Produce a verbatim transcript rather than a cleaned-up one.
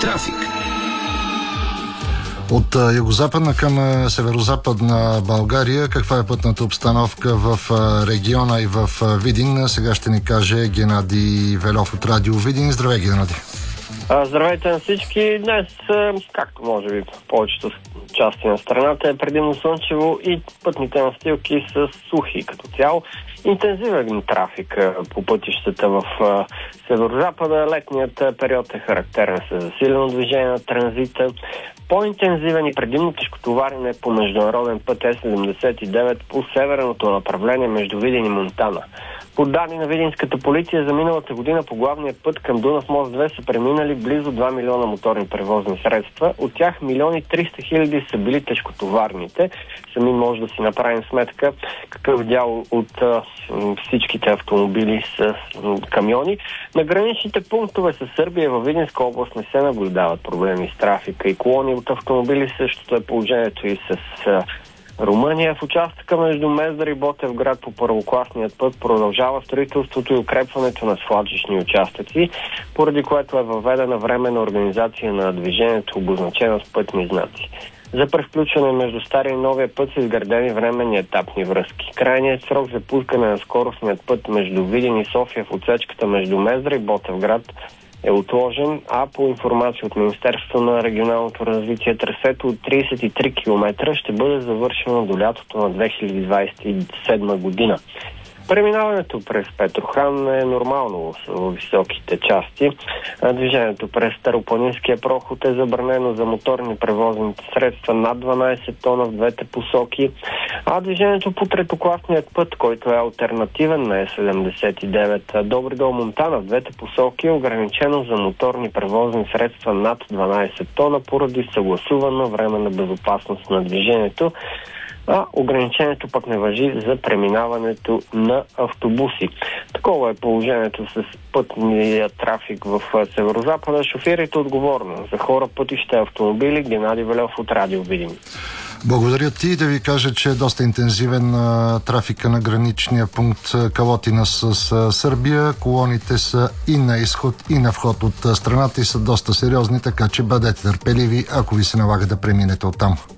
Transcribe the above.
Трафик. От югозападна към северозападна България, каква е пътната обстановка в региона и в Видин? Сега ще ни каже Геннадий Велов от Радио Видин. Здравей, Геннадий! Здравейте на всички! Днес, както може би в повечето части на страната, е предимно слънчево и пътните настилки са сухи като цяло. Интензивен трафик по пътищата в северозапада. Летният период е характерен с засилено движение на транзита. По-интензивен и предимно тежкотоварен е по международен път Е седемдесет и девет по северното направление между Видин и Монтана. По данни на видинската полиция за миналата година по главния път към Дунав мост две са преминали близо два милиона моторни превозни средства. От тях милиони триста хиляди са били тежкотоварните. Сами може да си направим сметка какъв дял от а, всичките автомобили са камиони. На граничните пунктове с Сърбия във Видинска област не се наблюдават проблеми с трафика и колони от автомобили. Същото е положението и с а, Румъния. В участъка между Мездър и Ботевград по първокласният път продължава строителството и укрепването на свлачищни участъци, поради което е въведена временна организация на движението, обозначена с пътни знаци. За превключване между стария и новия път са изградени временни етапни връзки. Крайният срок за пускане на скоростният път между Видин и София в отсечката между Мездър и Ботевград е отложен, а по информация от Министерството на регионалното развитие трасето от тридесет и три километра ще бъде завършено до лятото на две хиляди двадесет и седма година. Преминаването през Петрохан е нормално в високите части. Движението през Старопланинския проход е забранено за моторни превозни средства над дванадесет тона в двете посоки, а движението по третокласният път, който е алтернативен на Е седемдесет и девет Добридол Монтана в двете посоки, е ограничено за моторни превозни средства над дванадесет тона поради съгласувана временна безопасност на движението. А ограничението пък не важи за преминаването на автобуси. Такова е положението с пътния трафик в северозапада. Шофирайте отговорно за хора, пътища, автомобили. Геннадий Велов от Радио Видин. Благодаря ти. Да ви кажа, че е доста интензивен а, трафика на граничния пункт Калотина с а, Сърбия. Колоните са и на изход, и на вход от а, страната и са доста сериозни, така че бъдете търпеливи, ако ви се налага да преминете оттам.